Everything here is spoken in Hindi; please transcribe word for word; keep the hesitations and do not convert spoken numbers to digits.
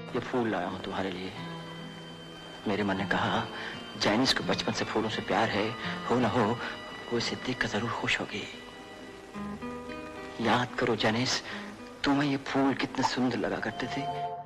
ये फूल लाया हूं तुम्हारे लिए। मेरे मन ने कहा जैनिस को बचपन से फूलों से प्यार है, हो ना हो वो इसे देखकर जरूर खुश होगी। याद करो जैनिस, तुम्हें ये फूल कितने सुंदर लगा करते थे।